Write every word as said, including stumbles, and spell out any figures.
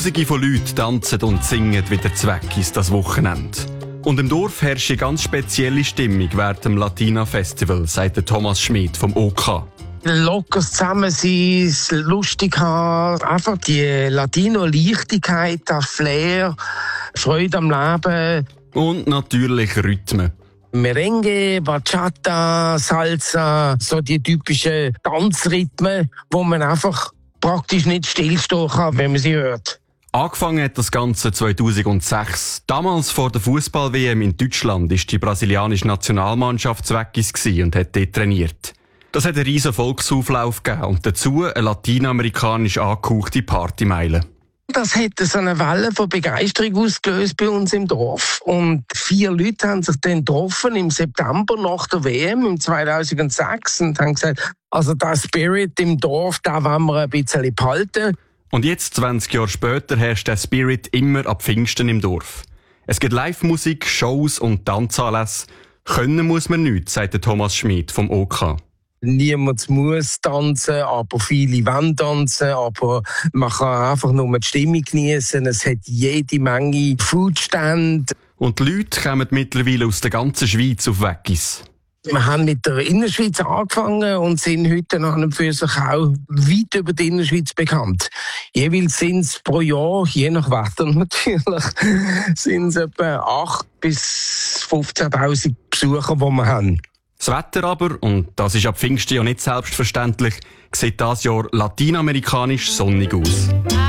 Tausende von Leuten tanzen und singen wieder zu Weggis das Wochenende. Und im Dorf herrscht eine ganz spezielle Stimmung während dem Latina-Festival, sagt der Thomas Schmid vom O K. Locker zusammen sein, lustig haben, einfach die Latino-Leichtigkeit, das Flair, Freude am Leben. Und natürlich Rhythmen. Merengue, Bachata, Salsa, so die typischen Tanzrhythmen, wo man einfach praktisch nicht stillstehen kann, wenn man sie hört. Angefangen hat das Ganze zweitausendsechs. Damals vor der Fußball-W M in Deutschland war die brasilianische Nationalmannschaft zu Weggis und hat dort trainiert. Das hat einen riesen Volksauflauf gegeben und dazu eine lateinamerikanisch angehauchte Partymeile. Das hat so eine Welle von Begeisterung ausgelöst bei uns im Dorf. Und vier Leute haben sich dann getroffen im September nach der W M im zweitausendsechs und haben gesagt, also der Spirit im Dorf, da wollen wir ein bisschen behalten. Und jetzt, zwanzig Jahre später, herrscht der Spirit immer ab Pfingsten im Dorf. Es gibt Live-Musik, Shows und Tanzanlässe. Können muss man nichts, sagt der Thomas Schmid vom O K. Niemand muss tanzen, aber viele wollen tanzen, aber man kann einfach nur die Stimmung genießen. Es hat jede Menge Foodstände. Und die Leute kommen mittlerweile aus der ganzen Schweiz auf Weggis. Wir haben mit der Innerschweiz angefangen und sind heute an und für sich auch weit über die Innerschweiz bekannt. Jeweils sind es pro Jahr, je nach Wetter natürlich, sind es etwa acht bis fünfzehntausend Besucher, die wir haben. Das Wetter aber, und das ist ab Pfingsten ja nicht selbstverständlich, sieht dieses Jahr lateinamerikanisch sonnig aus.